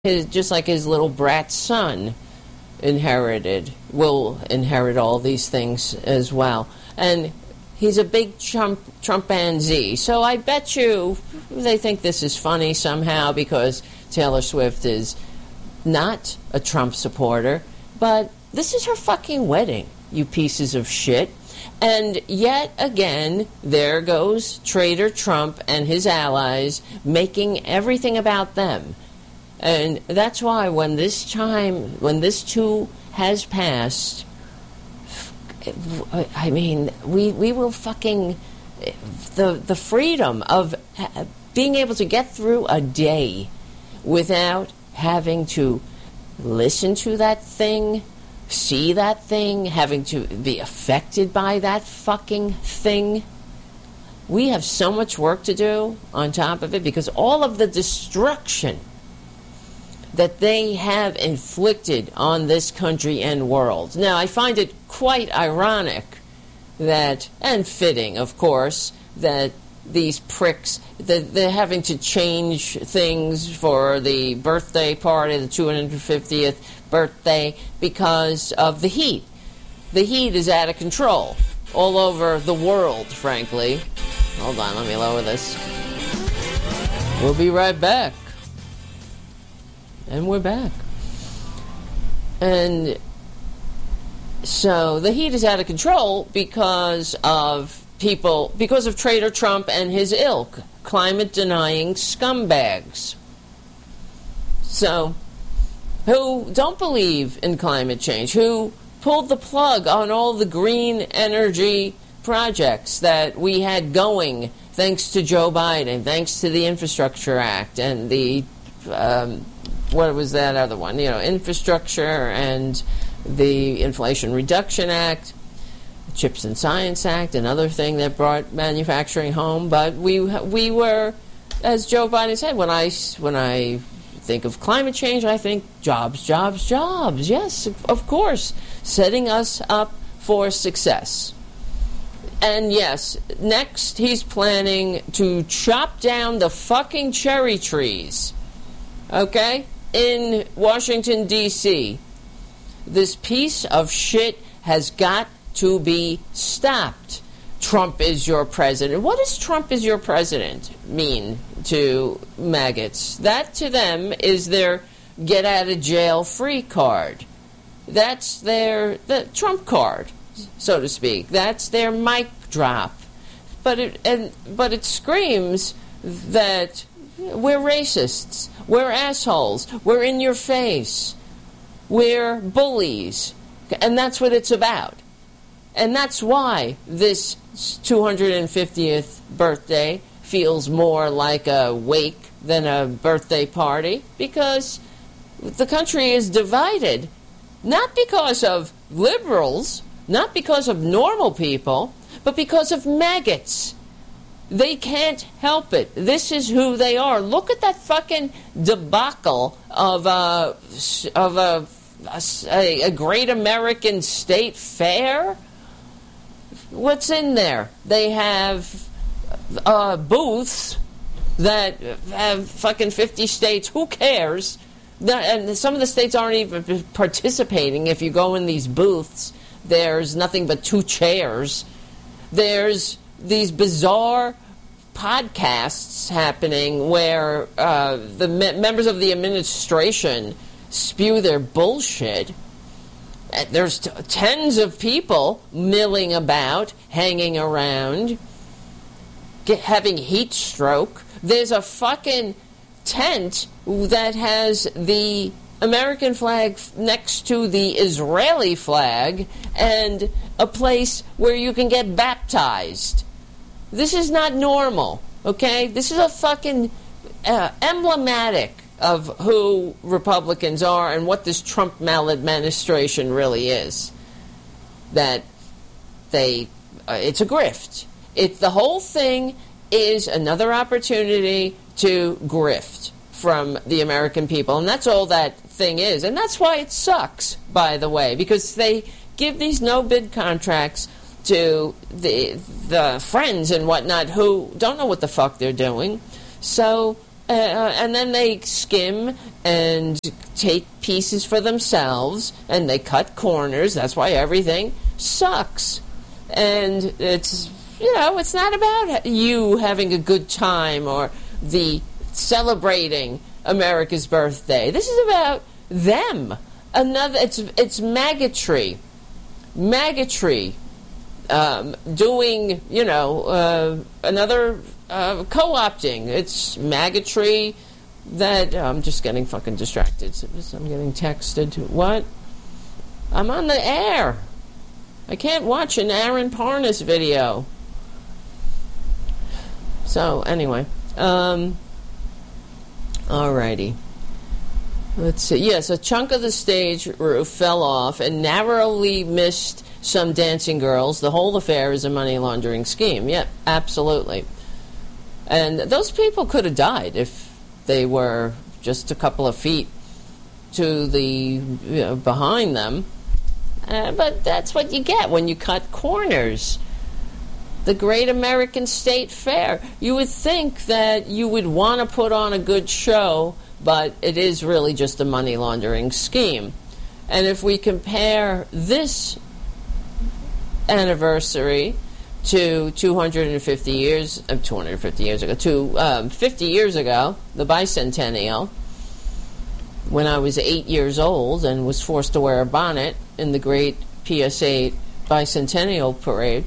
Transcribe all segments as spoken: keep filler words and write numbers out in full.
his, just like his little brat son inherited, will inherit all these things as well. And he's a big Trump Trumpanzee. So I bet you they think this is funny somehow because Taylor Swift is not a Trump supporter. But this is her fucking wedding, you pieces of shit. And yet again, there goes Traitor Trump and his allies making everything about them. And that's why when this time, when this too has passed, I mean, we, we will fucking, the, the freedom of being able to get through a day without having to listen to that thing, see that thing, having to be affected by that fucking thing. We have so much work to do on top of it because all of the destruction that they have inflicted on this country and world. Now, I find it quite ironic that, and fitting, of course, that these pricks, that they're having to change things for the birthday party, the two hundred fiftieth birthday, because of the heat. The heat is out of control all over the world, frankly. Hold on, let me lower this. We'll be right back. And we're back. And so the heat is out of control because of people, because of Traitor Trump and his ilk, climate-denying scumbags. So, who don't believe in climate change, who pulled the plug on all the green energy projects that we had going thanks to Joe Biden, thanks to the Infrastructure Act and the... Um, what was that other one? You know, infrastructure and the Inflation Reduction Act, the Chips and Science Act, another thing that brought manufacturing home. But we we were, as Joe Biden said, when I when I think of climate change, I think jobs, jobs, jobs. Yes, of course, setting us up for success. And yes, next he's planning to chop down the fucking cherry trees. Okay? In Washington, D C This piece of shit has got to be stopped. Trump is your president. What does Trump is your president mean to maggots? That to them is their get out of jail free card. That's their the Trump card, so to speak. That's their mic drop. But it and but it screams that we're racists. We're assholes. We're in your face. We're bullies. And that's what it's about. And that's why this two hundred fiftieth birthday feels more like a wake than a birthday party, because the country is divided, not because of liberals, not because of normal people, but because of maggots. They can't help it. This is who they are. Look at that fucking debacle of a of a, a, a great American state fair. What's in there? They have uh, booths that have fucking fifty states. Who cares? And some of the states aren't even participating. If you go in these booths, there's nothing but two chairs. There's these bizarre podcasts happening where uh, the me- members of the administration spew their bullshit. There's t- tens of people milling about, hanging around, get, having heat stroke. There's a fucking tent that has the American flag next to the Israeli flag and a place where you can get baptized. This is not normal, okay? This is a fucking uh, emblematic of who Republicans are and what this Trump maladministration really is. That they, uh, it's a grift. It, the whole thing is another opportunity to grift from the American people. And that's all that thing is. And that's why it sucks, by the way, because they give these no-bid contracts to the the friends and whatnot who don't know what the fuck they're doing. So Uh, and then they skim and take pieces for themselves, and they cut corners. That's why everything sucks. And it's, you know, it's not about you having a good time or the celebrating America's birthday. This is about them. Another, it's it's maggotry, maggotry, um, doing, you know, uh, another. Uh, co-opting. It's maggotry that... Oh, I'm just getting fucking distracted. I'm getting texted. What? I'm on the air. I can't watch an Aaron Parnas video. So, anyway. Um, alrighty. Let's see. Yes, a chunk of the stage roof fell off and narrowly missed some dancing girls. The whole affair is a money laundering scheme. Yep, absolutely. And those people could have died if they were just a couple of feet to the, you know, behind them. Uh, but that's what you get when you cut corners. The Great American State Fair. You would think that you would want to put on a good show, but it is really just a money laundering scheme. And if we compare this anniversary to two hundred fifty years, uh, two hundred fifty years ago, to um, fifty years ago, the bicentennial, when I was eight years old and was forced to wear a bonnet in the great P S eight bicentennial parade,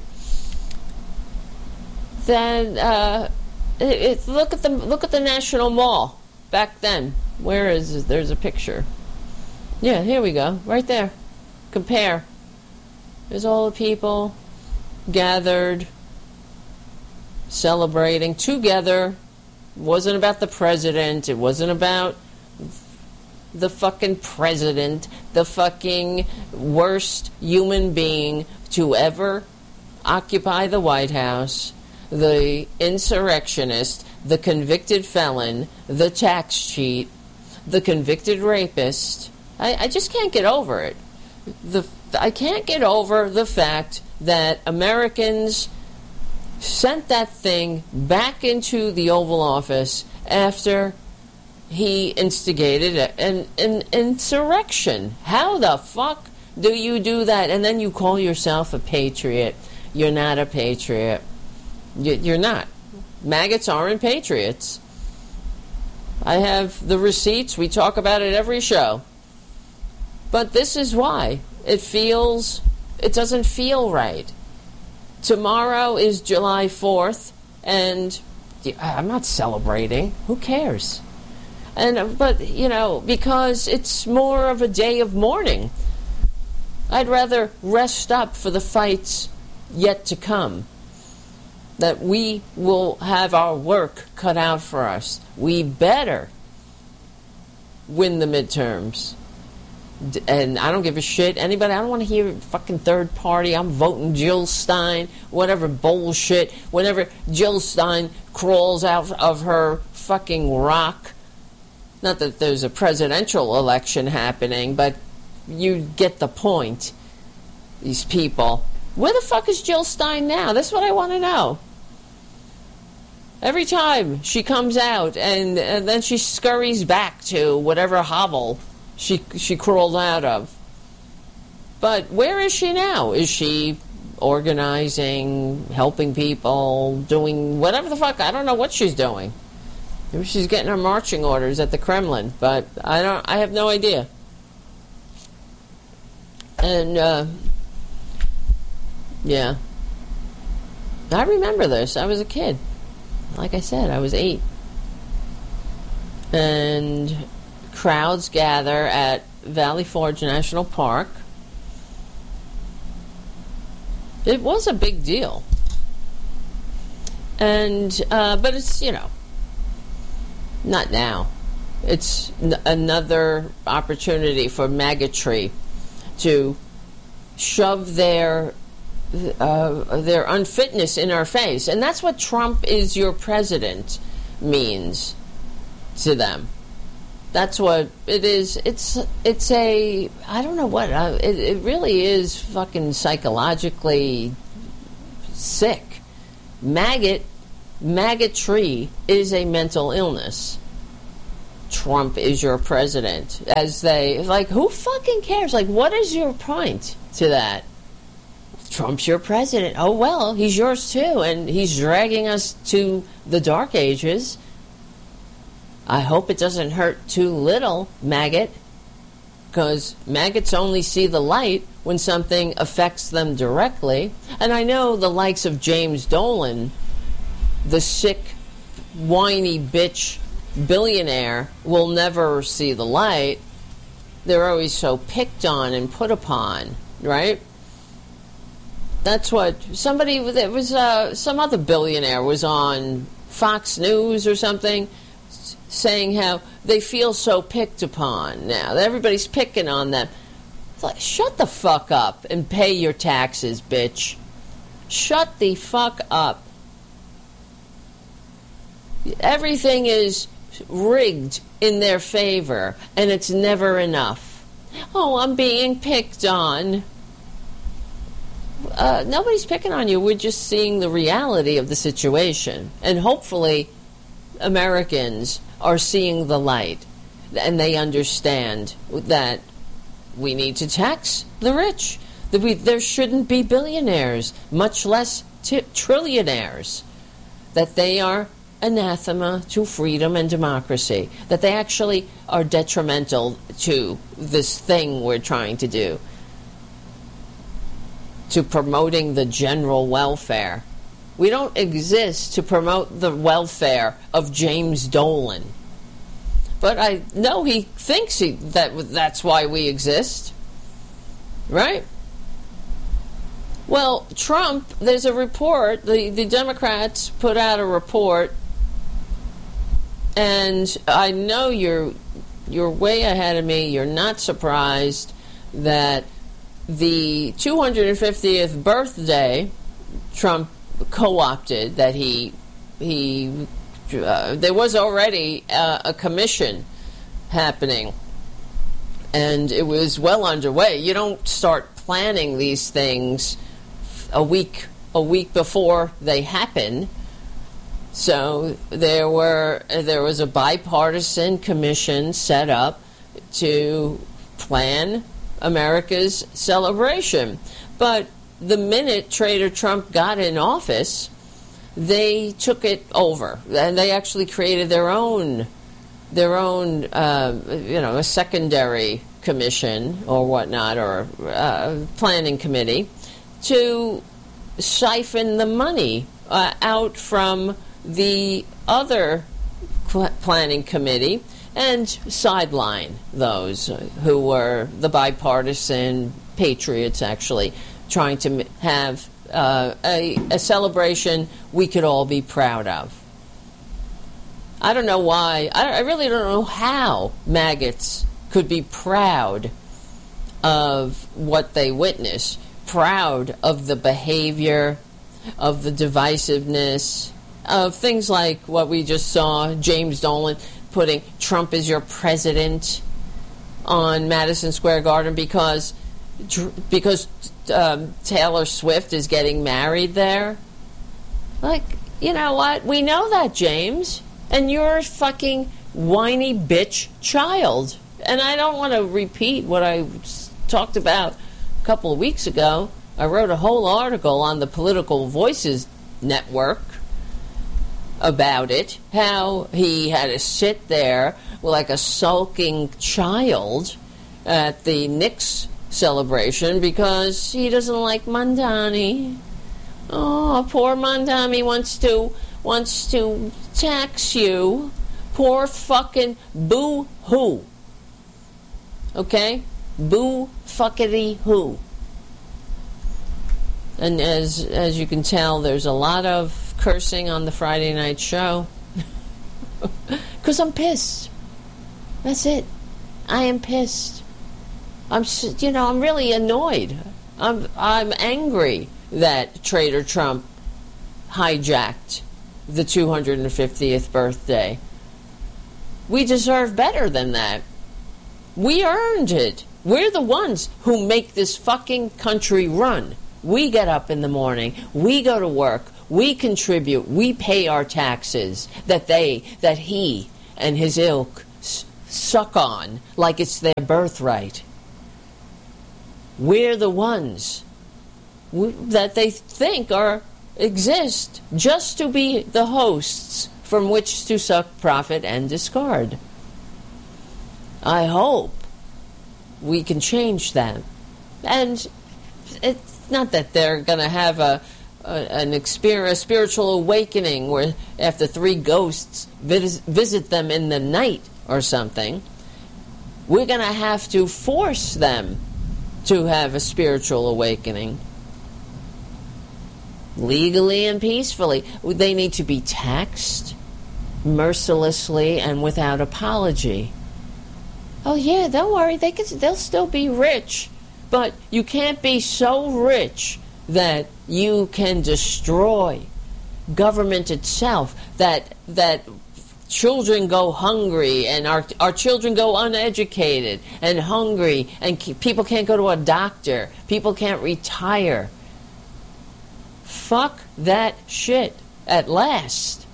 then uh, it, it, look at the look at the National Mall back then. Where is it? There's a picture. Yeah, here we go, right there. Compare. There's all the people gathered, celebrating together. It wasn't about the president. It wasn't about the fucking president, the fucking worst human being to ever occupy the White House, the insurrectionist, the convicted felon, the tax cheat, the convicted rapist. I, I just can't get over it. The I can't get over the fact that Americans sent that thing back into the Oval Office after he instigated an, an insurrection. How the fuck do you do that? And then you call yourself a patriot. You're not a patriot. You're not. Maggots aren't patriots. I have the receipts. We talk about it every show. But this is why. It feels... It doesn't feel right. Tomorrow is July fourth, and I'm not celebrating. Who cares? And but, you know, because it's more of a day of mourning. I'd rather rest up for the fights yet to come. That we will have our work cut out for us. We better win the midterms. And I don't give a shit. Anybody, I don't want to hear fucking third party. I'm voting Jill Stein, whatever bullshit. Whenever Jill Stein crawls out of her fucking rock. Not that there's a presidential election happening, but you get the point. These people. Where the fuck is Jill Stein now? That's what I want to know. Every time she comes out and, and then she scurries back to whatever hovel she she crawled out of. But where is she now? Is she organizing, helping people, doing whatever the fuck? I don't know what she's doing. Maybe she's getting her marching orders at the Kremlin, but I don't. I have no idea. And uh, yeah, I remember this. I was a kid. Like I said, I was eight, and crowds gather at Valley Forge National Park. It was a big deal. And, uh, but it's, you know, not now. It's n- another opportunity for maggotry to shove their, uh, their unfitness in our face. And that's what Trump is your president means to them. That's what it is. It's it's a, I don't know what, uh, it, it really is fucking psychologically sick. Maggot, maggotry is a mental illness. Trump is your president. As they, like, who fucking cares? Like, what is your point to that? Trump's your president. Oh, well, he's yours too. And he's dragging us to the dark ages. I hope it doesn't hurt too little, maggot. Because maggots only see the light when something affects them directly. And I know the likes of James Dolan, the sick, whiny bitch billionaire, will never see the light. They're always so picked on and put upon, right? That's what somebody, it was uh, some other billionaire was on Fox News or something, saying how they feel so picked upon now. Everybody's picking on them. It's like, shut the fuck up and pay your taxes, bitch. Shut the fuck up. Everything is rigged in their favor, and it's never enough. Oh, I'm being picked on. Uh, nobody's picking on you. We're just seeing the reality of the situation. And hopefully Americans are seeing the light, and they understand that we need to tax the rich. That we, there shouldn't be billionaires, much less t- trillionaires. That they are anathema to freedom and democracy. That they actually are detrimental to this thing we're trying to do, to promoting the general welfare. We don't exist to promote the welfare of James Dolan. But I know he thinks he, that that's why we exist. Right? Well, Trump, there's a report, the, the Democrats put out a report, and I know you're you're way ahead of me. You're not surprised that the two hundred fiftieth birthday Trump co-opted, that he he uh, there was already uh, a commission happening, and it was well underway. You don't start planning these things a week a week before they happen. So there were there was a bipartisan commission set up to plan America's celebration. But the minute Trader Trump got in office, they took it over, and they actually created their own their own uh, you know, a secondary commission or whatnot, or uh, planning committee, to siphon the money uh, out from the other planning committee and sideline those who were the bipartisan patriots, actually trying to have uh, a, a celebration we could all be proud of. I don't know why, I, I really don't know how maggots could be proud of what they witness, proud of the behavior, of the divisiveness, of things like what we just saw, James Dolan putting Trump is your president on Madison Square Garden because because um, Taylor Swift is getting married there. Like, you know what? We know that, James. And you're a fucking whiny bitch child. And I don't want to repeat what I talked about a couple of weeks ago. I wrote a whole article on the Political Voices Network about it, how he had to sit there like a sulking child at the Knicks celebration because he doesn't like Mamdani. Oh, poor Mamdani wants to wants to tax you. Poor fucking boo-hoo. Okay? Boo-fuckity-hoo. And as as you can tell, there's a lot of cursing on the Friday night show. Because I'm pissed. That's it. I am pissed. I'm, you know, I'm really annoyed. I'm, I'm angry that Trader Trump hijacked the two hundred fiftieth birthday. We deserve better than that. We earned it. We're the ones who make this fucking country run. We get up in the morning. We go to work. We contribute. We pay our taxes that they, that he and his ilk suck on like it's their birthright. We're the ones that they think are exist just to be the hosts from which to suck, profit, and discard. I hope we can change that. And it's not that they're going to have a, a an experience, a spiritual awakening where after three ghosts vis- visit them in the night or something. We're going to have to force them to have a spiritual awakening. Legally and peacefully. They need to be taxed mercilessly and without apology. Oh yeah, don't worry, they can, they'll still be rich. But you can't be so rich that you can destroy government itself, that that children go hungry and our our children go uneducated and hungry, and ke- people can't go to a doctor, people can't retire. Fuck that shit at last.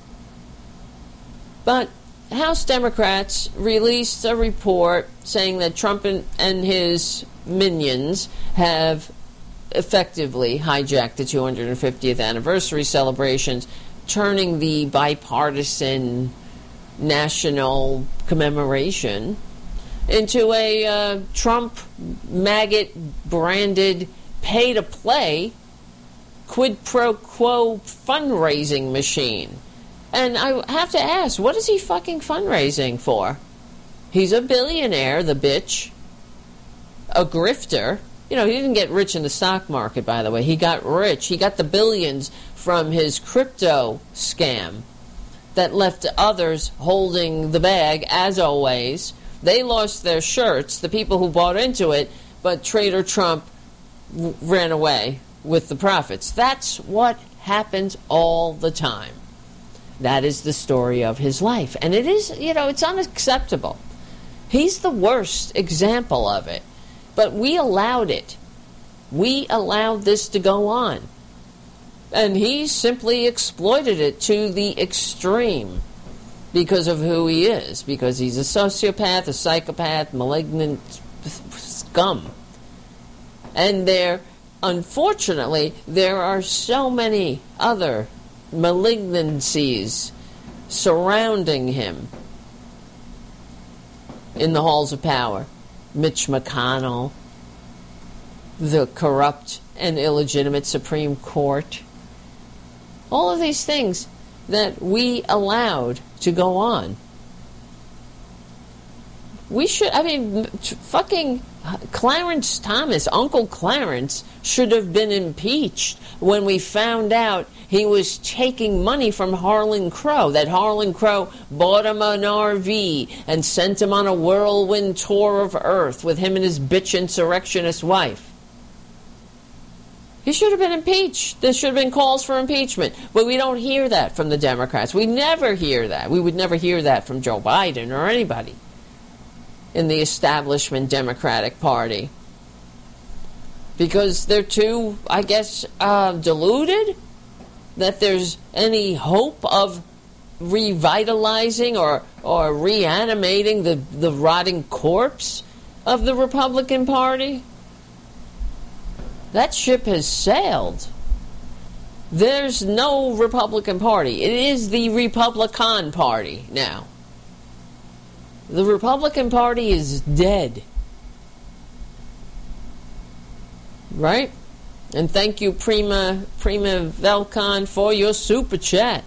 But House Democrats released a report saying that Trump and, and his minions have effectively hijacked the two hundred fiftieth anniversary celebrations, turning the bipartisan national commemoration into a uh, Trump maggot-branded pay-to-play quid pro quo fundraising machine. And I have to ask, what is he fucking fundraising for? He's a billionaire, the bitch. A grifter. You know, he didn't get rich in the stock market, by the way. He got rich. He got the billions from his crypto scam that left others holding the bag, as always. They lost their shirts, the people who bought into it, but Trader Trump w- ran away with the profits. That's what happens all the time. That is the story of his life. And it is, you know, it's unacceptable. He's the worst example of it. But we allowed it. We allowed this to go on. And he simply exploited it to the extreme because of who he is. Because he's a sociopath, a psychopath, malignant scum. And there, unfortunately, there are so many other malignancies surrounding him in the halls of power. Mitch McConnell, the corrupt and illegitimate Supreme Court, all of these things that we allowed to go on. We should, I mean, fucking Clarence Thomas, Uncle Clarence, should have been impeached when we found out he was taking money from Harlan Crow, that Harlan Crow bought him an R V and sent him on a whirlwind tour of Earth with him and his bitch insurrectionist wife. He should have been impeached. There should have been calls for impeachment. But we don't hear that from the Democrats. We never hear that. We would never hear that from Joe Biden or anybody in the establishment Democratic Party. Because they're too, I guess, uh, deluded that there's any hope of revitalizing or, or reanimating the, the rotting corpse of the Republican Party. That ship has sailed. There's no Republican Party. It is the Republican Party now. The Republican Party is dead. Right? And thank you, Prima Prima Velcon, for your super chat.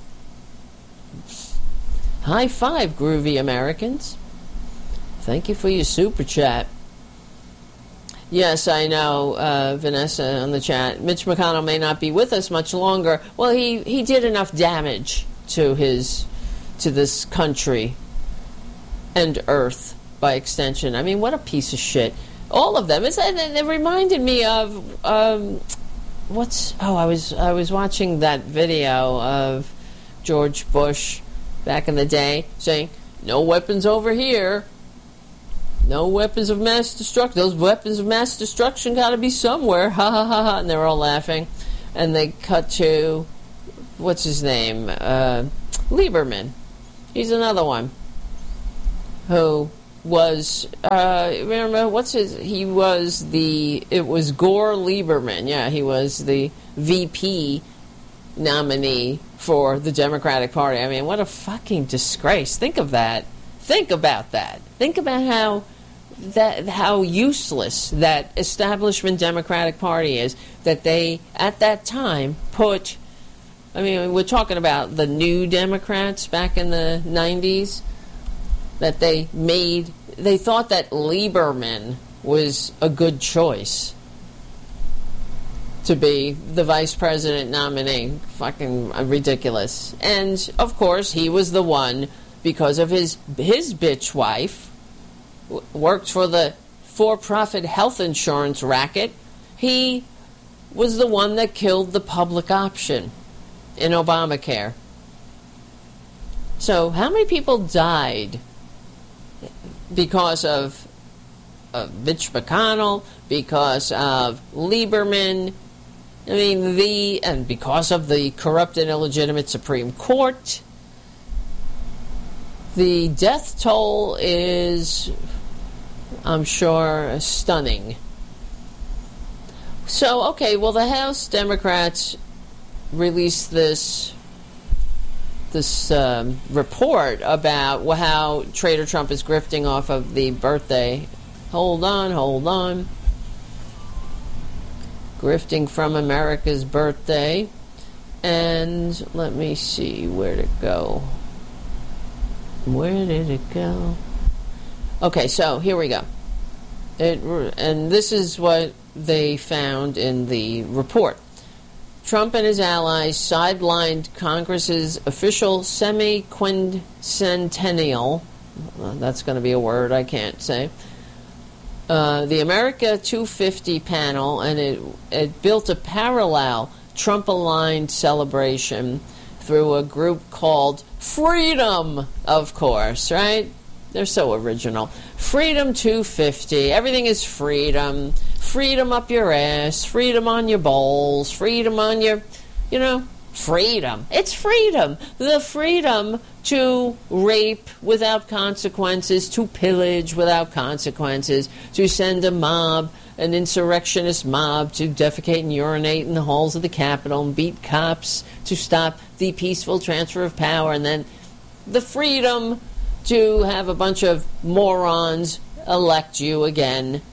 High five, groovy Americans. Thank you for your super chat. Yes, I know, uh, Vanessa on the chat. Mitch McConnell may not be with us much longer. Well, he, he did enough damage to his to this country and Earth by extension. I mean, what a piece of shit. All of them. It's, and it reminded me of um, what's oh I was I was watching that video of George Bush back in the day saying, "No weapons over here. No weapons of mass destruction. Those weapons of mass destruction got to be somewhere." Ha ha ha ha! And they were all laughing. And they cut to what's his name? Uh, Lieberman. He's another one. who was, uh, remember, what's his, he was the, it was Gore Lieberman, yeah, he was the V P nominee for the Democratic Party. I mean, what a fucking disgrace. Think of that. Think about that. Think about how that how useless that establishment Democratic Party is, that they, at that time, put, I mean, we're talking about the New Democrats back in the nineties, that they made, they thought that Lieberman was a good choice to be the vice president nominee. Fucking ridiculous. And, of course, he was the one, because of his his bitch wife, w- worked for the for-profit health insurance racket. He was the one that killed the public option in Obamacare. So, how many people died because of uh, Mitch McConnell, because of Lieberman, I mean, the, and because of the corrupt and illegitimate Supreme Court? The death toll is, I'm sure, stunning. So, okay, well, the House Democrats released this this um, report about how Trader Trump is grifting off of the birthday. Hold on, hold on. Grifting from America's birthday. And let me see, where'd it go? Where did it go? Okay, so here we go. It, and this is what they found in the report. Trump and his allies sidelined Congress's official semi-quincentennial, well, that's going to be a word I can't say, uh, the America two fifty panel, and it, it built a parallel Trump-aligned celebration through a group called Freedom, of course, right? They're so original. Freedom two fifty. Everything is freedom. Freedom up your ass. Freedom on your balls. Freedom on your, you know, freedom. It's freedom. The freedom to rape without consequences, to pillage without consequences, to send a mob, an insurrectionist mob, to defecate and urinate in the halls of the Capitol and beat cops to stop the peaceful transfer of power, and then the freedom to have a bunch of morons elect you again.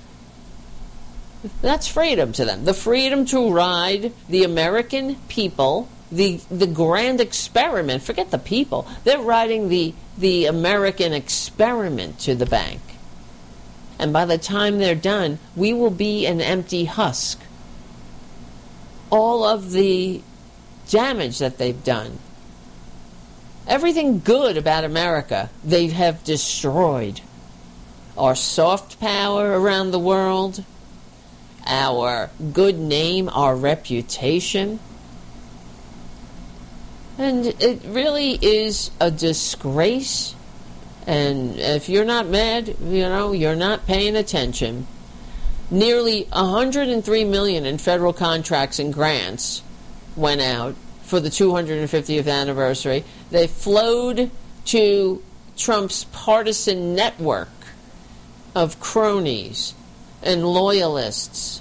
That's freedom to them. The freedom to ride the American people, the the grand experiment. Forget the people. They're riding the, the American experiment to the bank. And by the time they're done, we will be an empty husk. All of the damage that they've done, everything good about America, they have destroyed. Our soft power around the world, our good name, our reputation. And it really is a disgrace. And if you're not mad, you know, you're not paying attention. Nearly one hundred three million dollars in federal contracts and grants went out for the two hundred fiftieth anniversary. They flowed to Trump's partisan network of cronies and loyalists.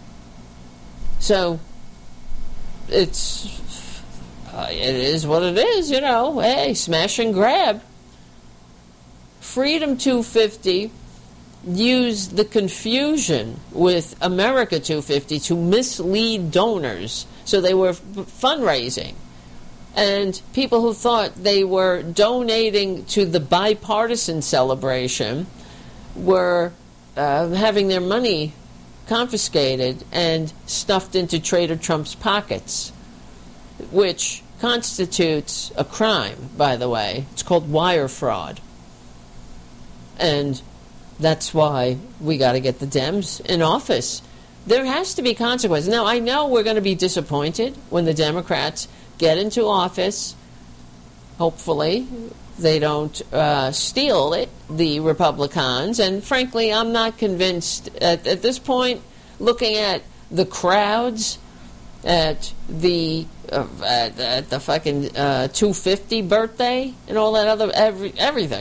So it's uh, it is what it is, you know. Hey, smash and grab. Freedom two fifty used the confusion with America two fifty to mislead donors. So they were f- fundraising. And people who thought they were donating to the bipartisan celebration were uh, having their money confiscated and stuffed into Trader Trump's pockets, which constitutes a crime, by the way. It's called wire fraud. And that's why we got to get the Dems in office. There has to be consequences. Now, I know we're going to be disappointed when the Democrats get into office. Hopefully, they don't uh, steal it, the Republicans. And frankly, I'm not convinced at, at this point, looking at the crowds at the uh, at, at the fucking uh, two fifty birthday and all that other every everything.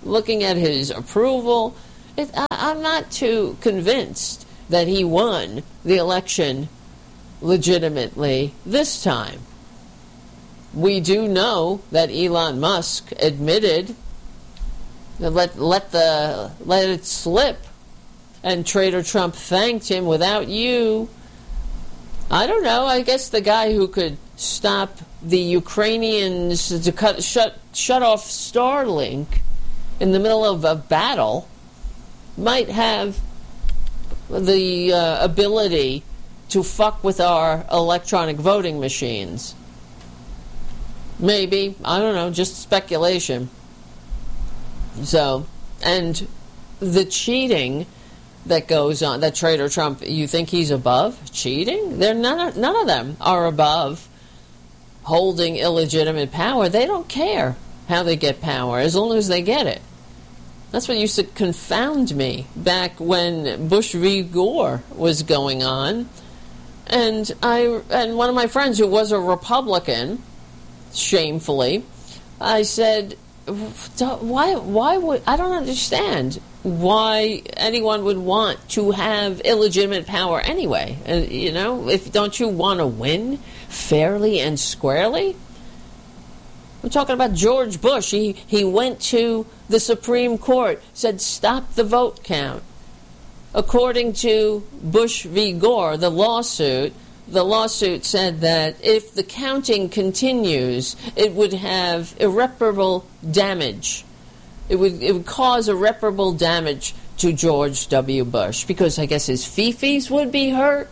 looking at his approval, it, I, I'm not too convinced that he won the election legitimately this time. We do know that Elon Musk admitted that let let the let it slip, and Trader Trump thanked him. Without you, I don't know. I guess the guy who could stop the Ukrainians to cut shut shut off Starlink in the middle of a battle might have the uh, ability to fuck with our electronic voting machines. Maybe. I don't know. Just speculation. So, and the cheating that goes on, that Trader Trump, you think he's above cheating? They're none of, none of them are above holding illegitimate power. They don't care how they get power as long as they get it. That's what used to confound me back when Bush v. Gore was going on. And I and one of my friends who was a Republican, shamefully, I said, why why would I don't understand why anyone would want to have illegitimate power anyway. And you know, if don't you want to win fairly and squarely? I'm talking about George Bush. He he went to the Supreme Court, said stop the vote count. According to Bush v. Gore, the lawsuit, the lawsuit said that if the counting continues, it would have irreparable damage. It would it would cause irreparable damage to George W. Bush because I guess his fifis would be hurt.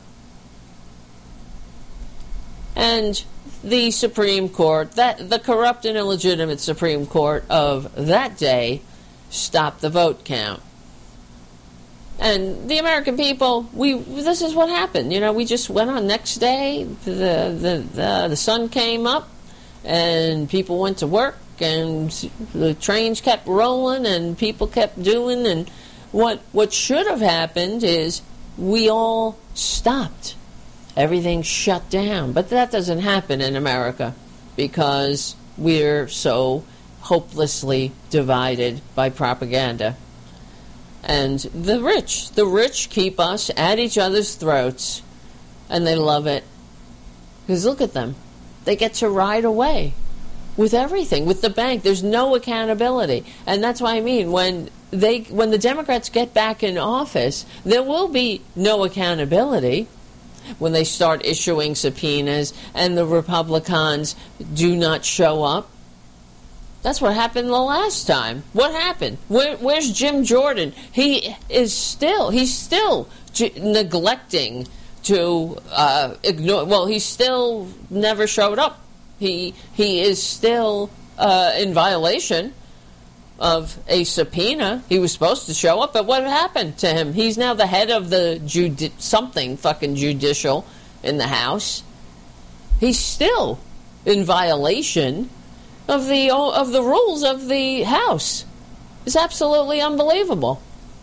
And the Supreme Court, that the corrupt and illegitimate Supreme Court of that day, stopped the vote count. And the American people, we this is what happened. You know, we just went on next day. The the the, the sun came up, and people went to work, and the trains kept rolling, and people kept doing. And what what should have happened is we all stopped. Everything shut down. But that doesn't happen in America because we're so hopelessly divided by propaganda. And the rich, the rich keep us at each other's throats, and they love it. Because look at them. They get to ride away with everything, with the bank. There's no accountability. And that's what I mean. When they, when the Democrats get back in office, there will be no accountability. When they start issuing subpoenas and the Republicans do not show up. That's what happened the last time. What happened? Where, where's Jim Jordan? He is still, he's still j- neglecting to uh, ignore, well, he still never showed up. He, he is still uh, in violation of a subpoena. He was supposed to show up, but what happened to him? He's now the head of the judi- something fucking judicial in the House. He's still in violation of the of the rules of the House. It's absolutely unbelievable.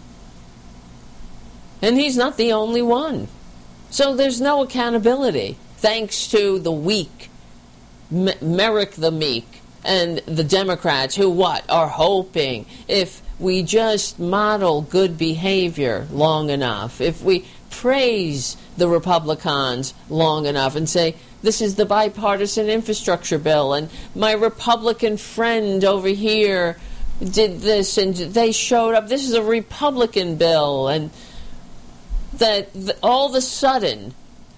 And he's not the only one. So there's no accountability, thanks to the weak, M- Merrick the Meek, and the Democrats who, what, are hoping if we just model good behavior long enough, if we praise the Republicans long enough and say, this is the bipartisan infrastructure bill, and my Republican friend over here did this, and they showed up, this is a Republican bill, and that th- all of a sudden,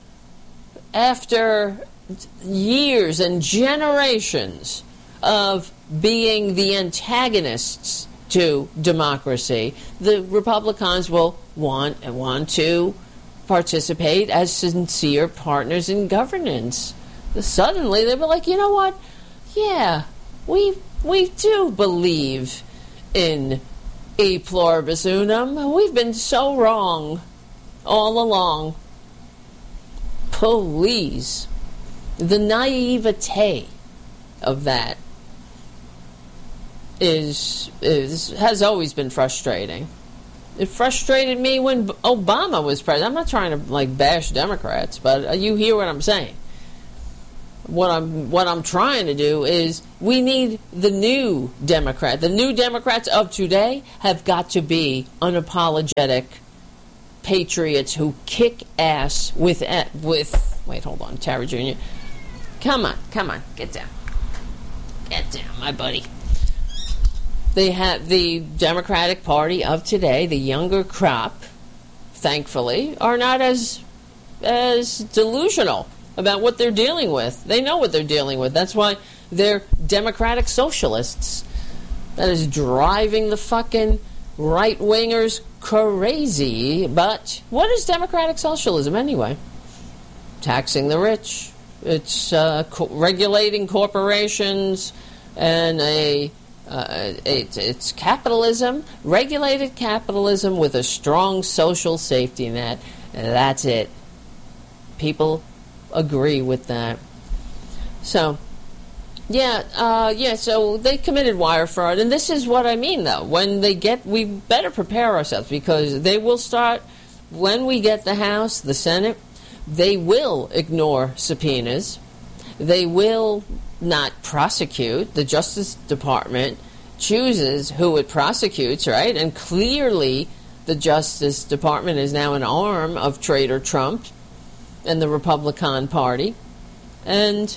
after years and generations of being the antagonists to democracy, the Republicans will want want to participate as sincere partners in governance. Suddenly they'll be like, you know what? Yeah, we we do believe in e pluribus unum. We've been so wrong all along. Please. The naivete of that is is has always been frustrating. It frustrated me when Obama was president. I'm not trying to like bash Democrats, but you hear what I'm saying. what I'm what I'm trying to do is we need the new Democrat. The new Democrats of today have got to be unapologetic patriots who kick ass with with. Wait, hold on, Tara Junior Come on, come on, get down, get down, my buddy. They have the Democratic Party of today, the younger crop, thankfully, are not as as delusional about what they're dealing with. They know what they're dealing with. That's why they're democratic socialists. That is driving the fucking right-wingers crazy. But what is democratic socialism anyway? Taxing the rich. It's uh, co- regulating corporations and a... Uh, it, it's capitalism, regulated capitalism with a strong social safety net. That's it. People agree with that. So, yeah, uh, yeah. So they committed wire fraud, and this is what I mean, though. When they get, we better prepare ourselves because they will start when we get the House, the Senate. They will ignore subpoenas. They will not prosecute. The Justice Department chooses who it prosecutes, right? And clearly the Justice Department is now an arm of traitor Trump and the Republican Party. And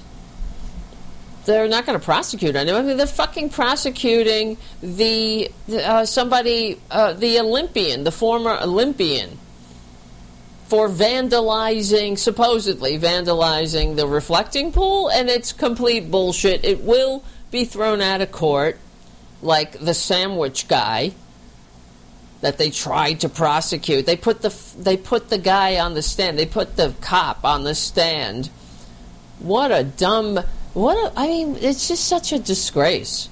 they're not going to prosecute anyone. I mean, they're fucking prosecuting the uh, somebody, uh, the Olympian, the former Olympian, for vandalizing, supposedly vandalizing the reflecting pool, and it's complete bullshit. It will be thrown out of court, like the sandwich guy that they tried to prosecute. They put the they put the guy on the stand. They put the cop on the stand. What a dumb, what a, I mean, it's just such a disgrace.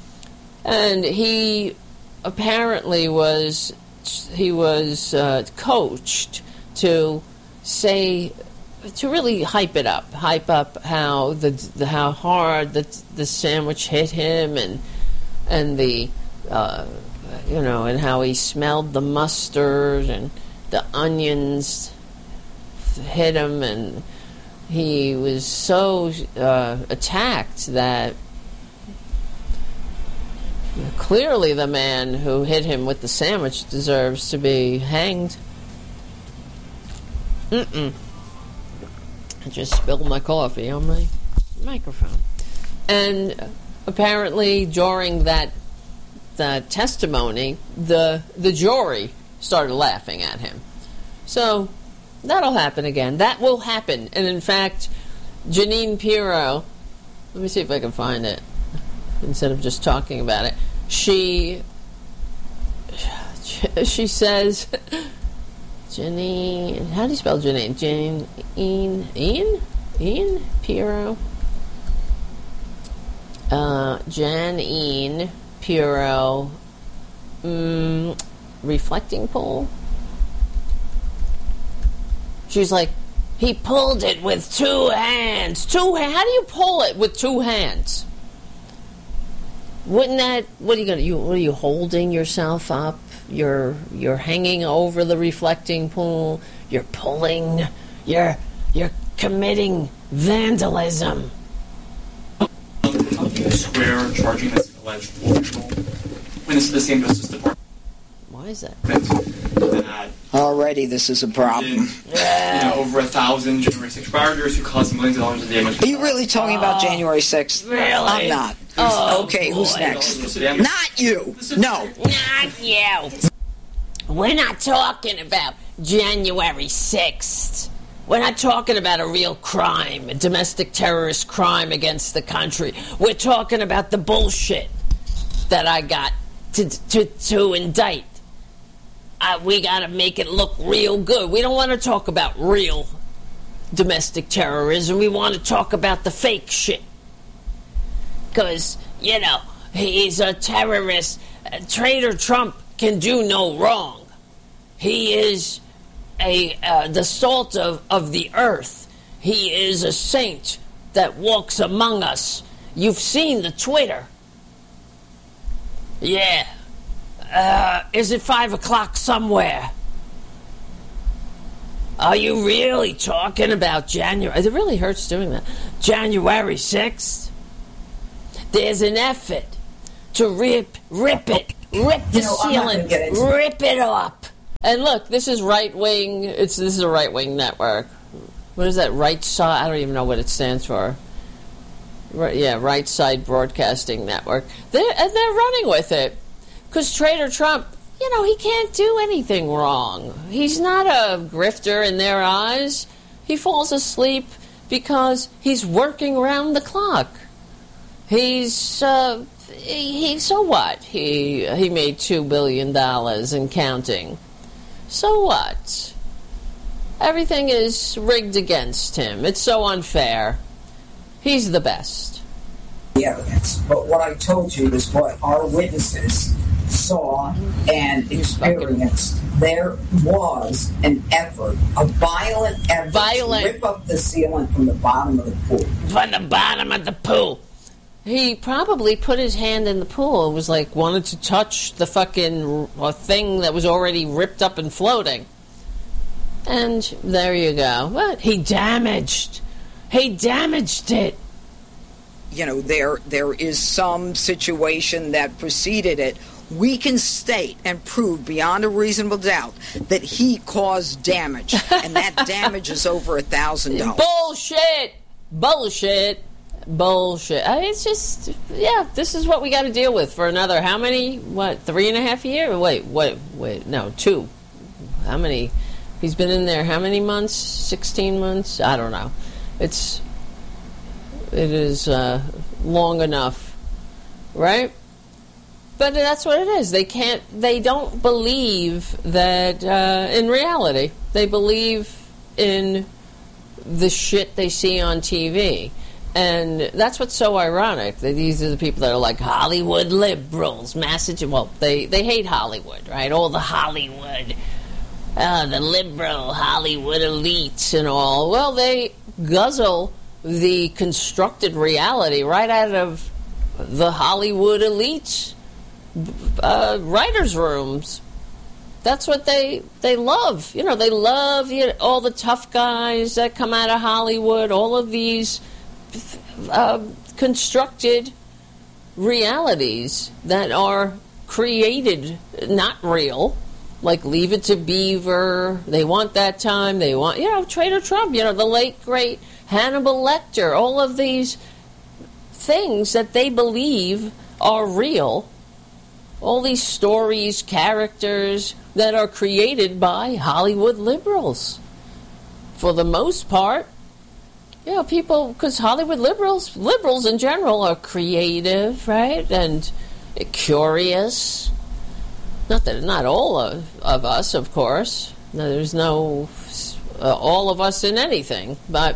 And he apparently was, he was uh, coached to say, to really hype it up, hype up how the, the how hard the the sandwich hit him, and and the uh, you know, and how he smelled the mustard and the onions hit him, and he was so uh, attacked that clearly the man who hit him with the sandwich deserves to be hanged. Mm-mm. I just spilled my coffee on my microphone. And apparently during that that testimony, the the jury started laughing at him. So that'll happen again. That will happen. And in fact, Jeanine Pirro, let me see if I can find it instead of just talking about it. She she says Jeanine, how do you spell Jeanine? Jeanine, Ian, Ian, Ian Pirro. Uh, Jeanine Pirro, mm, reflecting pool. She's like, he pulled it with two hands. Two hands. How do you pull it with two hands? Wouldn't that? What are you gonna? You what are you holding yourself up? You're you're hanging over the reflecting pool. You're pulling. You're you're committing vandalism. How can you square charging this alleged official when it's the same Justice Department? Why is that? That Already, this is a problem. Did, you know, over a thousand January sixth rioters who caused millions of dollars of damage. Are you really talking about Oh, January sixth? really? I'm not. Oh, okay, who's boy. next? Not you. No. Not you. We're not talking about January sixth. We're not talking about a real crime, a domestic terrorist crime against the country. We're talking about the bullshit that I got to to, to indict. Uh, we got to make it look real good. We don't want to talk about real domestic terrorism. We want to talk about the fake shit. Because, you know, he's a terrorist. Uh, Traitor Trump can do no wrong. He is a uh, the salt of, of the earth. He is a saint that walks among us. You've seen the Twitter. Yeah. Uh, is it five o'clock somewhere? Are you really talking about January? It really hurts doing that. January sixth? There's an effort to rip, rip it, rip the You know, I'm not ceiling, gonna get into rip it up. And look, this is right wing. It's this is a right wing network. What is that? Right side? I don't even know what it stands for. Right, yeah, Right Side Broadcasting Network. They're, and they're running with it because Trader Trump, you know, he can't do anything wrong. He's not a grifter in their eyes. He falls asleep because he's working around the clock. He's uh, he, he so what? He he made two billion dollars and counting. So what? Everything is rigged against him. It's so unfair. He's the best. The evidence, but what I told you is what our witnesses saw and experienced. There was an effort, a violent effort Violent. to rip up the ceiling from the bottom of the pool. From the bottom of the pool. He probably put his hand in the pool. It was like wanted to touch the fucking uh, thing that was already ripped up and floating. And there you go. What? He damaged. He damaged it. You know, there there is some situation that preceded it. We can state and prove beyond a reasonable doubt that he caused damage, and that damage is over a thousand dollars. Bullshit. Bullshit. Bullshit. I mean, it's just, yeah, this is what we got to deal with for another, how many, what, three and a half years? Wait, wait, wait, no, two. How many? He's been in there how many months? sixteen months? I don't know. It's, it is uh, long enough, right? But that's what it is. They can't, they don't believe that, uh, in reality, they believe in the shit they see on T V. And that's what's so ironic, that these are the people that are like Hollywood liberals, Massachusetts. Well, they, they hate Hollywood, right? All the Hollywood, uh, the liberal Hollywood elites and all. Well, they guzzle the constructed reality right out of the Hollywood elites' uh, writers' rooms. That's what they they love. You know, they love you know, all the tough guys that come out of Hollywood, all of these Uh, constructed realities that are created, not real, like Leave It to Beaver. They want that time. They want, you know, Trader Trump, you know, the late, great Hannibal Lecter, all of these things that they believe are real, all these stories, characters that are created by Hollywood liberals. For the most part, you know, people, because Hollywood liberals, liberals in general, are creative, right, and curious. Not that, not all of, of us, of course. No, there's no uh, all of us in anything, but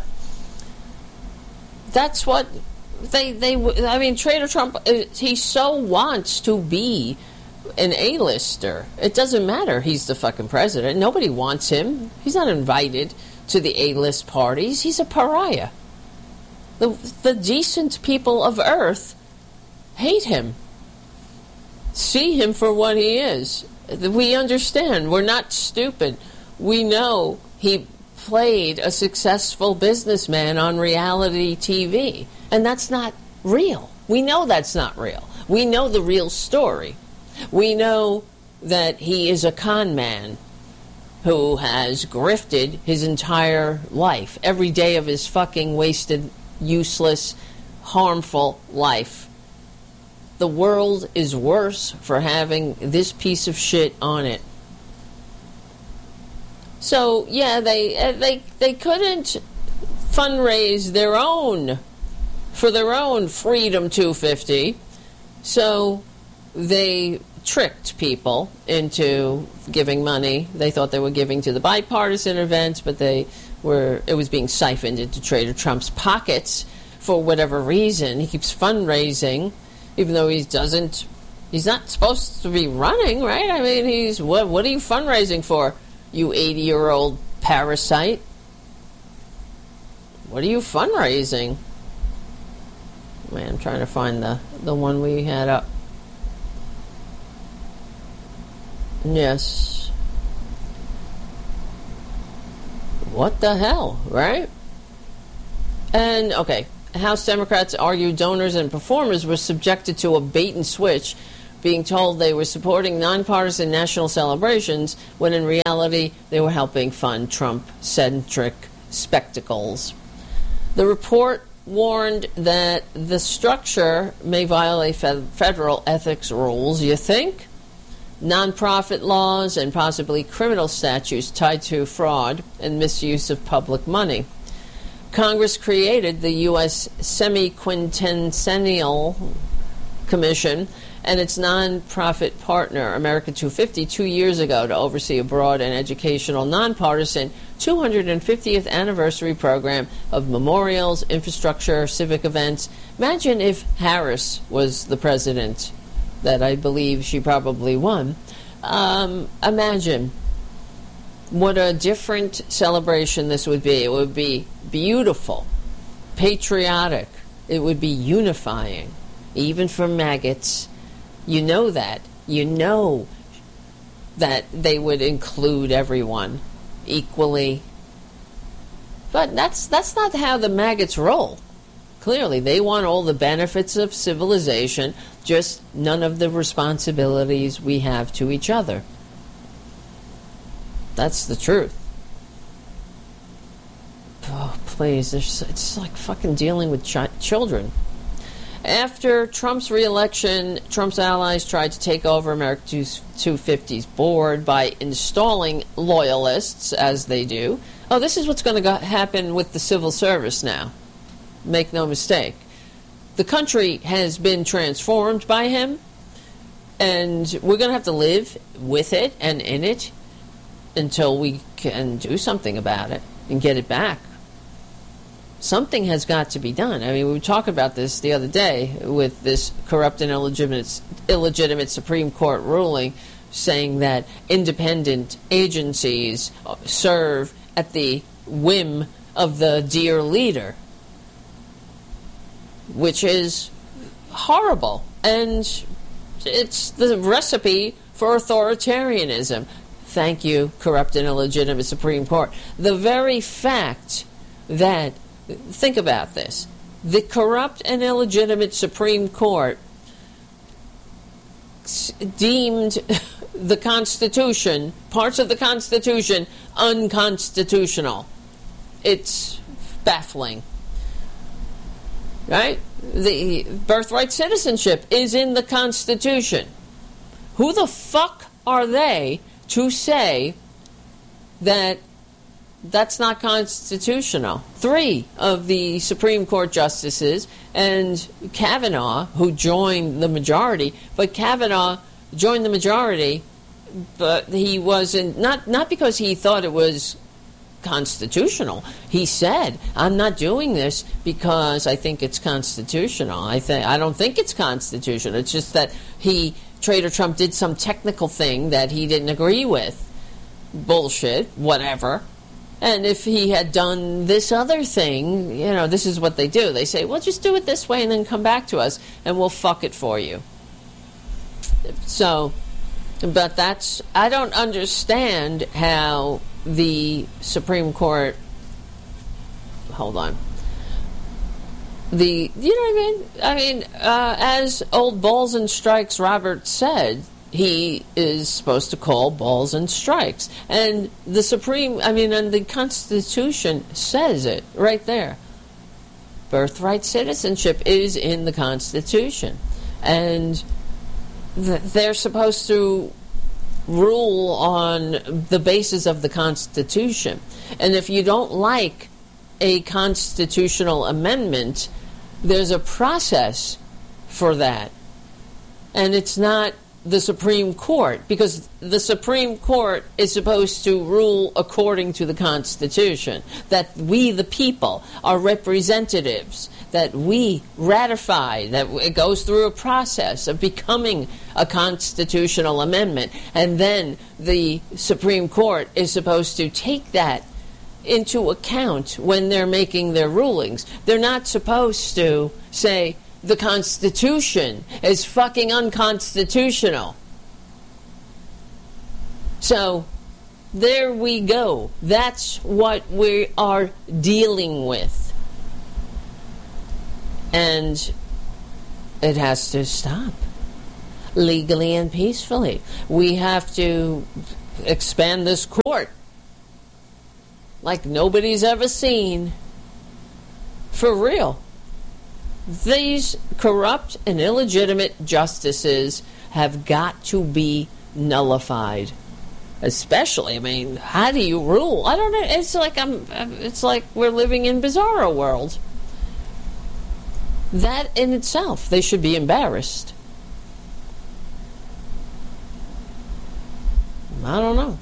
that's what they they. I mean, Trader Trump, he so wants to be an A-lister. It doesn't matter. He's the fucking president. Nobody wants him. He's not invited to the A-list parties. He's a pariah. The, the decent people of Earth hate him. See him for what he is. We understand. We're not stupid. We know he played a successful businessman on reality T V. And that's not real. We know that's not real. We know the real story. We know that he is a con man who has grifted his entire life, every day of his fucking wasted, useless, harmful life. The world is worse for having this piece of shit on it. So, yeah, they they they couldn't fundraise their own, for their own Freedom two fifty, so they tricked people into giving money. They thought they were giving to the bipartisan events, but they were it was being siphoned into Trader Trump's pockets for whatever reason. He keeps fundraising, even though he doesn't. He's not supposed to be running, right? I mean, he's what? What are you fundraising for, you eighty-year-old parasite? What are you fundraising? Man, I'm trying to find the the one we had up. Yes. what the hell, right? And, okay, House Democrats argued donors and performers were subjected to a bait and switch, being told they were supporting nonpartisan national celebrations when in reality they were helping fund Trump-centric spectacles. The report warned that the structure may violate fed- federal ethics rules, you think? Nonprofit laws and possibly criminal statutes tied to fraud and misuse of public money. Congress created the U S Semi-Quintennial Commission and its nonprofit partner, America two fifty, two years ago to oversee a broad and educational, nonpartisan two hundred fiftieth anniversary program of memorials, infrastructure, civic events. Imagine if Harris was the president, that I believe she probably won. Um, imagine what a different celebration this would be. It would be beautiful, patriotic. It would be unifying, even for maggots. You know that. You know that they would include everyone equally. But that's that's not how the maggots roll. Clearly, they want all the benefits of civilization, just none of the responsibilities we have to each other. That's the truth. Oh, please. It's like fucking dealing with ch- children. After Trump's re-election, Trump's allies tried to take over America two fifty's board by installing loyalists, as they do. Oh, this is what's going to go- happen with the civil service now. Make no mistake. The country has been transformed by him, and we're going to have to live with it and in it until we can do something about it and get it back. Something has got to be done. I mean, we were talking about this the other day with this corrupt and illegitimate, illegitimate Supreme Court ruling saying that independent agencies serve at the whim of the dear leader, which is horrible. And it's the recipe for authoritarianism. Thank you, corrupt and illegitimate Supreme Court. The very fact that, think about this, the corrupt and illegitimate Supreme Court deemed the Constitution, parts of the Constitution, unconstitutional. It's baffling. Right? The birthright citizenship is in the Constitution. Who the fuck are they to say that that's not constitutional? Three of the Supreme Court justices and Kavanaugh, who joined the majority, but Kavanaugh joined the majority, but he wasn't, not, not because he thought it was constitutional. He said, I'm not doing this because I think it's constitutional. I think I don't think it's constitutional. It's just that he, Trader Trump, did some technical thing that he didn't agree with. Bullshit, whatever. And if he had done this other thing, you know, this is what they do. They say, well, just do it this way and then come back to us and we'll fuck it for you. So, but that's, I don't understand how the Supreme Court, hold on, the, you know what I mean? I mean, uh, as old Balls and Strikes Robert said, he is supposed to call balls and strikes. And the Supreme, I mean, and the Constitution says it right there. Birthright citizenship is in the Constitution. And th- they're supposed to rule on the basis of the Constitution. And if you don't like a constitutional amendment, there's a process for that. And it's not the Supreme Court, because the Supreme Court is supposed to rule according to the Constitution, that we, the people, are representatives, that we ratify, that it goes through a process of becoming a constitutional amendment, and then the Supreme Court is supposed to take that into account when they're making their rulings. They're not supposed to say, the Constitution is fucking unconstitutional. So, There we go. That's what we are dealing with. And it has to stop. Legally and peacefully. We have to expand this court like nobody's ever seen. For real. These corrupt and illegitimate justices have got to be nullified. Especially, I mean, how do you rule? I don't know. It's like I'm. It's like we're living in Bizarro world. That in itself, they should be embarrassed. I don't know.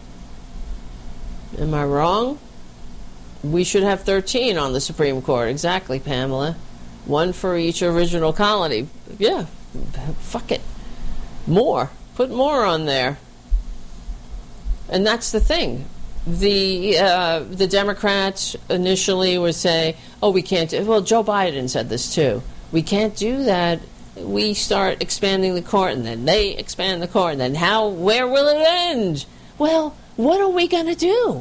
Am I wrong? We should have thirteen on the Supreme Court. Exactly, Pamela. One for each original colony. Yeah, fuck it. More. Put more on there. And that's the thing. The uh, the Democrats initially would say, oh, we can't do... Well, Joe Biden said this too. We can't do that. We start expanding the court, and then they expand the court, and then how... Where will it end? Well, what are we going to do?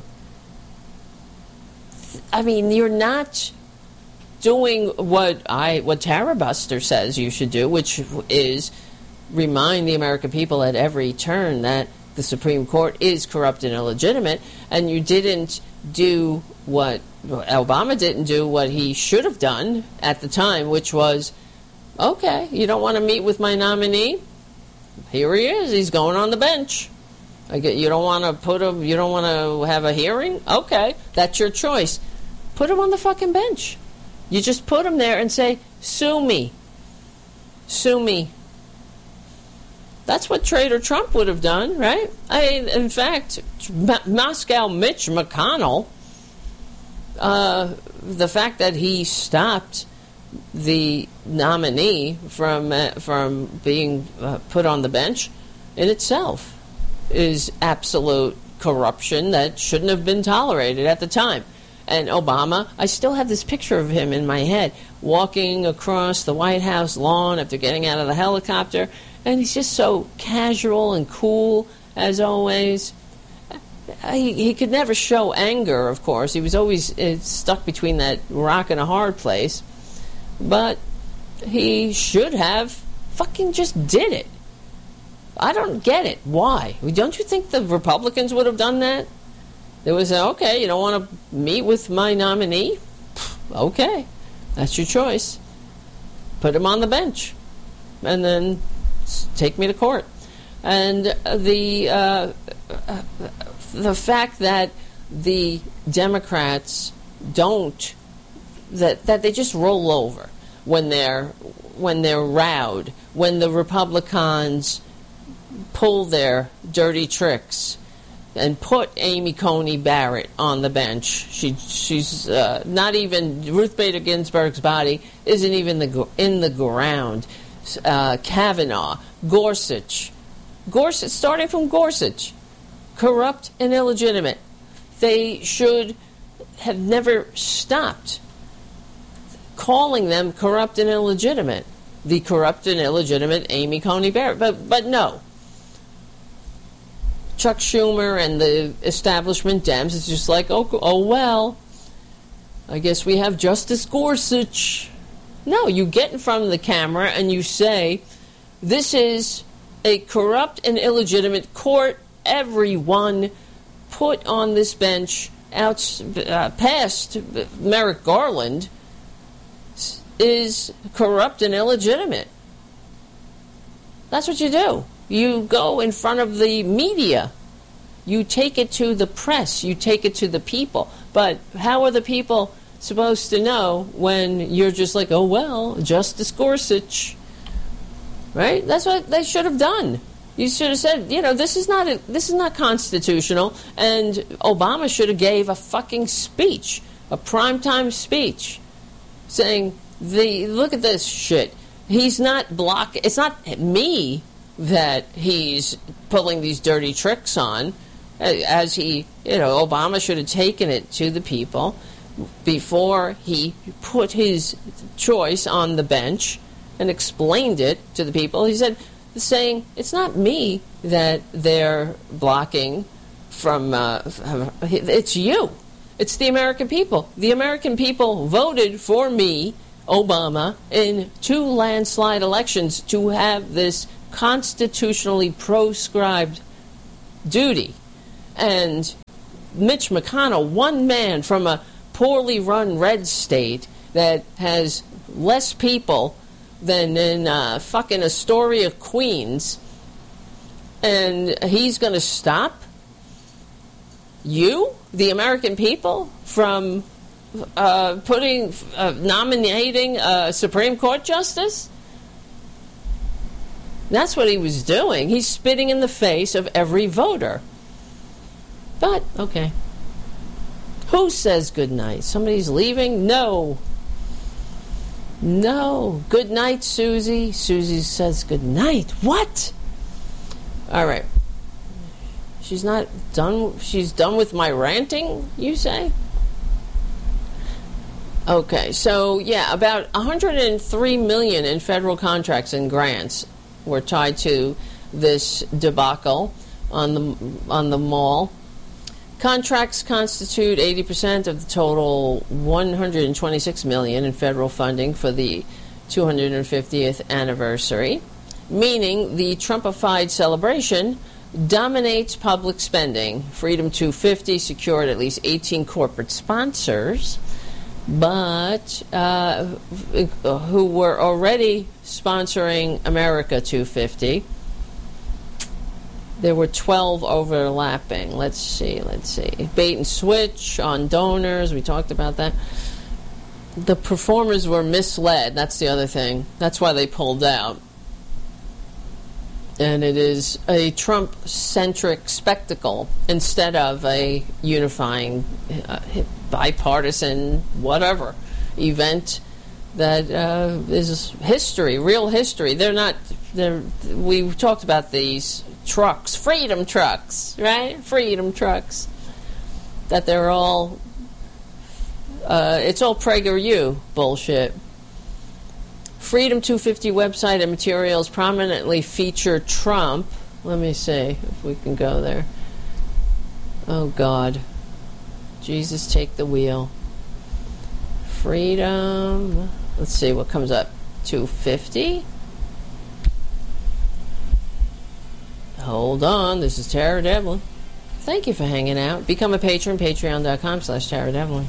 I mean, you're not doing what I what Tara Buster says you should do, which is remind the American people at every turn that the Supreme Court is corrupt and illegitimate, and you didn't do what Obama didn't do, what he should have done at the time, which was, okay, you don't want to meet with my nominee? Here he is. He's going on the bench. I get, you don't want to put him, you don't want to have a hearing? Okay, that's your choice. Put him on the fucking bench. You just put him there and say, sue me. Sue me. That's what Trader Trump would have done, right? I mean, in fact, Moscow Mitch McConnell, uh, the fact that he stopped the nominee from uh, from being uh, put on the bench in itself is absolute corruption that shouldn't have been tolerated at the time. And Obama, I still have this picture of him in my head, walking across the White House lawn after getting out of the helicopter, and he's just so casual and cool, as always. He, he could never show anger, of course. He was always uh, stuck between that rock and a hard place. But he should have fucking just did it. I don't get it. Why? Don't you think the Republicans would have done that? They would say, okay, you don't want to meet with my nominee? Okay, that's your choice. Put him on the bench. And then take me to court. And the uh, the fact that the Democrats don't, that that they just roll over when they're when they're rowed, when the Republicans pull their dirty tricks and put Amy Coney Barrett on the bench. She she's uh, not even Ruth Bader Ginsburg's body isn't even the in the ground. Uh, Kavanaugh, Gorsuch, Gorsuch, starting from Gorsuch, corrupt and illegitimate. They should have never stopped calling them corrupt and illegitimate. The corrupt and illegitimate Amy Coney Barrett, but but no. Chuck Schumer and the establishment Dems is just like, oh, oh well, I guess we have Justice Gorsuch. No, you get in front of the camera and you say, this is a corrupt and illegitimate court. Everyone put on this bench out uh, past Merrick Garland is corrupt and illegitimate. That's what you do. You go in front of the media. You take it to the press. You take it to the people. But how are the people supposed to know when you're just like, oh, well, Justice Gorsuch? Right? That's what they should have done. You should have said, you know, this is not a, this is not constitutional, and Obama should have gave a fucking speech, a primetime speech, saying, the look at this shit. He's not block. It's not me that he's pulling these dirty tricks on, as he, you know, Obama should have taken it to the people before he put his choice on the bench and explained it to the people. He said, saying, it's not me that they're blocking from, uh, it's you. It's the American people. The American people voted for me, Obama, in two landslide elections to have this constitutionally proscribed duty. And Mitch McConnell, one man from a poorly run red state that has less people than in uh, fucking Astoria, Queens, and he's going to stop you, the American people, from uh, putting, uh, nominating a Supreme Court justice? That's what he was doing. He's spitting in the face of every voter. But, okay. Who says good night? Somebody's leaving? No. No. Good night, Susie. Susie says good night. What? All right. She's not done. She's done with my ranting, you say? Okay. So, yeah, about one hundred three million dollars in federal contracts and grants were tied to this debacle on the on the mall. Contracts constitute eighty percent of the total one hundred twenty-six million dollars in federal funding for the two hundred fiftieth anniversary, meaning the Trumpified celebration dominates public spending. Freedom two fifty secured at least eighteen corporate sponsors, but uh, who were already sponsoring America two fifty. There were twelve overlapping. Let's see, let's see. Bait and switch on donors. We talked about that. The performers were misled. That's the other thing. That's why they pulled out. And it is a Trump-centric spectacle instead of a unifying, uh, bipartisan, whatever, event that uh, is history, real history. They're not, they're, we talked about these trucks, freedom trucks, right? Freedom trucks. That they're all, uh, it's all PragerU bullshit. Freedom two fifty website and materials prominently feature Trump. Let me see if we can go there. Oh, God. Jesus, take the wheel. Freedom. Let's see what comes up. two fifty. Hold on. This is Tara Devlin. Thank you for hanging out. Become a patron. Patreon.com slash Tara Devlin.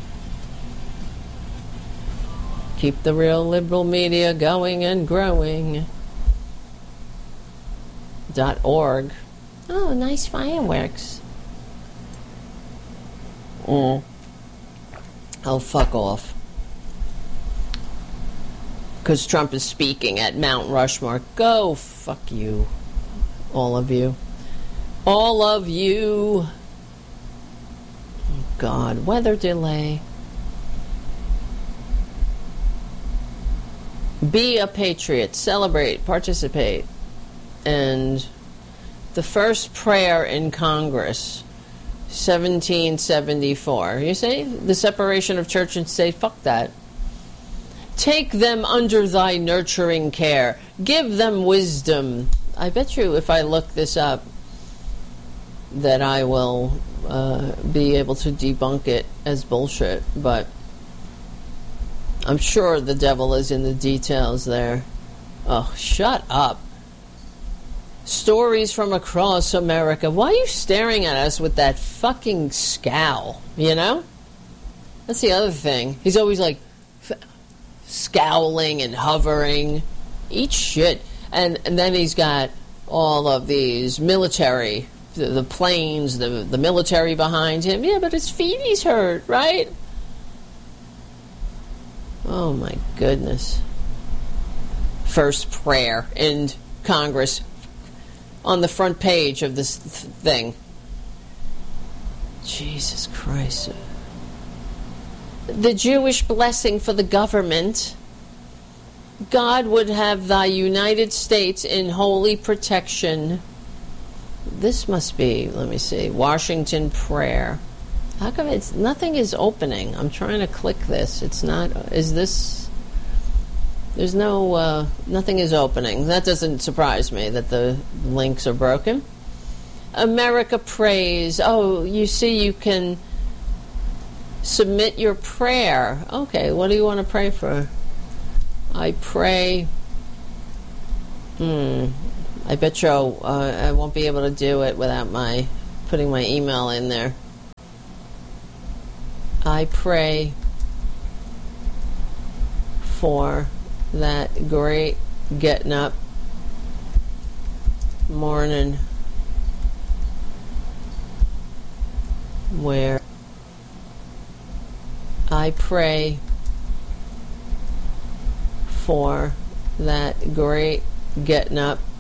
Keep the real liberal media going and growing. Dot org. Oh, nice fireworks. Mm. Oh, fuck off. Because Trump is speaking at Mount Rushmore. Go fuck you. All of you. All of you. Oh, God. Weather delay. Be a patriot. Celebrate. Participate. And the first prayer in Congress, seventeen seventy-four. You see? The separation of church and state. Fuck that. Take them under thy nurturing care. Give them wisdom. I bet you if I look this up that I will uh, be able to debunk it as bullshit. But I'm sure the devil is in the details there. Oh, shut up. Stories from across America. Why are you staring at us with that fucking scowl? You know? That's the other thing. He's always like f- scowling and hovering. Eat shit. And and then he's got all of these military, the, the planes, the the military behind him. Yeah, but his feet he's hurt, right? Oh my goodness. First prayer in Congress on the front page of this th- thing. Jesus Christ. The Jewish blessing for the government. God would have thy United States in holy protection. This must be, let me see, Washington prayer. How come it's, nothing is opening? I'm trying to click this. It's not, is this, there's no, uh, nothing is opening. That doesn't surprise me that the links are broken. America prays. Oh, you see, you can submit your prayer. Okay, what do you want to pray for? I pray. Hmm. I bet you uh, I won't be able to do it without my putting my email in there. I pray for that great getting up morning where I pray for that great getting up